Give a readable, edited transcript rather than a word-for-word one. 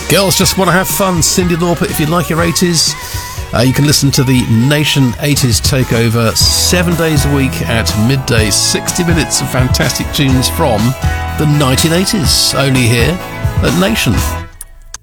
Girls just want to have fun. Cyndi Lauper, if you like your 80s. You can listen to the Nation 80s Takeover 7 days a week at midday. 60 minutes of fantastic tunes from the 1980s. Only here at Nation.